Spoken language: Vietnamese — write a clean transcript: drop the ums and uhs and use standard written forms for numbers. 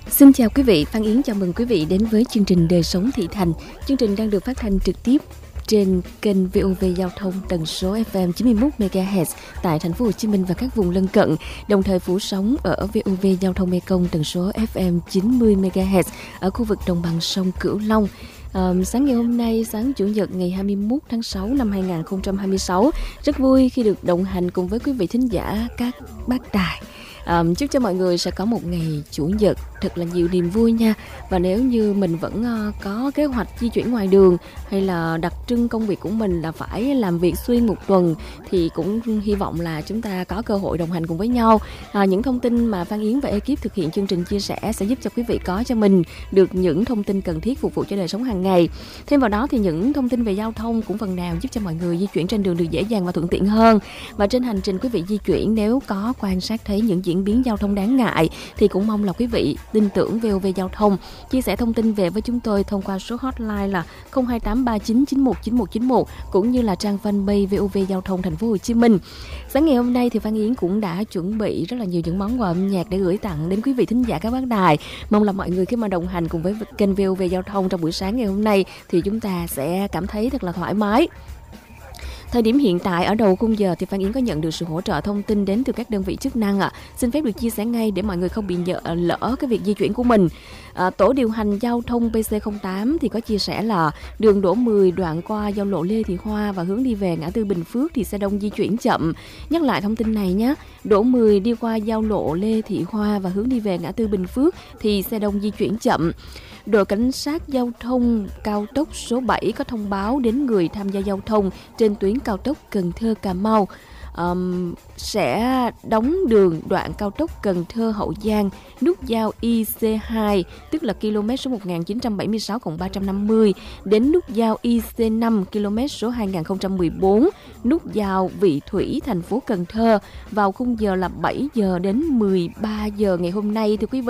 Xin chào quý vị, Phan Yến chào mừng quý vị đến với chương trình Đời sống thị thành. Chương trình đang được phát thanh trực tiếp trên kênh VOV Giao thông tần số FM 91 MHz tại thành phố Hồ Chí Minh và các vùng lân cận, đồng thời phủ sóng ở VOV Giao thông Mekong tần số FM 90 MHz ở khu vực đồng bằng sông Cửu Long. Sáng ngày hôm nay, sáng Chủ nhật ngày 21 tháng 6 năm 2026, rất vui khi được đồng hành cùng với quý vị thính giả các bác đài. Chúc cho mọi người sẽ có một ngày Chủ nhật thật là nhiều niềm vui nha. Và nếu như mình vẫn có kế hoạch di chuyển ngoài đường hay là đặc trưng công việc của mình là phải làm việc xuyên một tuần thì cũng hy vọng là chúng ta có cơ hội đồng hành cùng với nhau. Những thông tin mà Phan Yến và ekip thực hiện chương trình chia sẻ sẽ giúp cho quý vị có cho mình được những thông tin cần thiết phục vụ cho đời sống hàng ngày. Thêm vào đó thì những thông tin về giao thông cũng phần nào giúp cho mọi người di chuyển trên đường được dễ dàng và thuận tiện hơn. Và trên hành trình quý vị di chuyển, nếu có quan sát thấy những diễn biến giao thông đáng ngại thì cũng mong là quý vị tin tưởng VOV Giao thông chia sẻ thông tin về với chúng tôi thông qua số hotline là 02839919191 cũng như là trang fanpage VOV Giao thông thành phố Hồ Chí Minh. Sáng ngày hôm nay thì Phan Yến cũng đã chuẩn bị rất là nhiều những món quà âm nhạc để gửi tặng đến quý vị thính giả các bác đài. Mong là mọi người khi mà đồng hành cùng với kênh VOV Giao thông trong buổi sáng ngày hôm nay thì chúng ta sẽ cảm thấy thật là thoải mái. Thời điểm hiện tại ở đầu khung giờ thì Phan Yến có nhận được sự hỗ trợ thông tin đến từ các đơn vị chức năng ạ. Xin phép được chia sẻ ngay để mọi người không bị lỡ cái việc di chuyển của mình. Tổ điều hành giao thông PC08 thì có chia sẻ là đường Đỗ 10 đoạn qua giao lộ Lê Thị Hoa và hướng đi về ngã tư Bình Phước thì xe đông di chuyển chậm. Nhắc lại thông tin này nhé. Đỗ 10 đi qua giao lộ Lê Thị Hoa và hướng đi về ngã tư Bình Phước thì xe đông di chuyển chậm. Đội cảnh sát giao thông cao tốc số 7 có thông báo đến người tham gia giao thông trên tuyến cao tốc Cần Thơ - Cà Mau sẽ đóng đường đoạn cao tốc Cần Thơ - Hậu Giang, nút giao IC2 tức là km số 1976+350 đến nút giao IC5 km số 2014, nút giao Vị Thủy thành phố Cần Thơ vào khung giờ là 7 giờ đến 13 giờ ngày hôm nay thưa quý vị.